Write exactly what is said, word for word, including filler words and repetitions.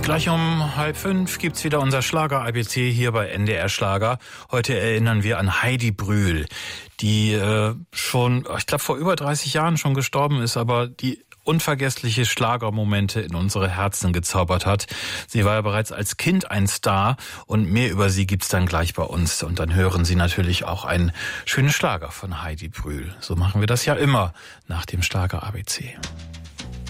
Gleich um halb fünf gibt's wieder unser Schlager-A B C hier bei N D R Schlager. Heute erinnern wir an Heidi Brühl, die äh, schon, ich glaube, vor über dreißig Jahren schon gestorben ist, aber die unvergessliche Schlagermomente in unsere Herzen gezaubert hat. Sie war ja bereits als Kind ein Star und mehr über sie gibt's dann gleich bei uns. Und dann hören Sie natürlich auch einen schönen Schlager von Heidi Brühl. So machen wir das ja immer nach dem Schlager-A B C.